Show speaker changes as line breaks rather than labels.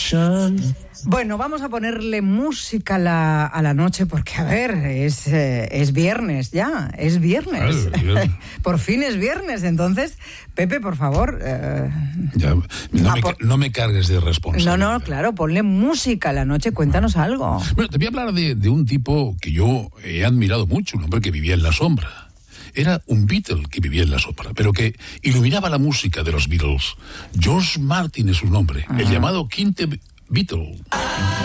Bueno, vamos a ponerle música a la noche porque, a ver, es viernes ya, es viernes. Por fin es viernes, entonces, Pepe, por favor...
no me cargues de responsabilidad.
No, claro, ponle música a la noche, cuéntanos algo.
Bueno, te voy a hablar de un tipo que yo he admirado mucho, un hombre que vivía en la sombra. Era un Beatle que vivía en la sombra, pero que iluminaba la música de los Beatles. George Martin es su nombre, el llamado Quinte Beatle.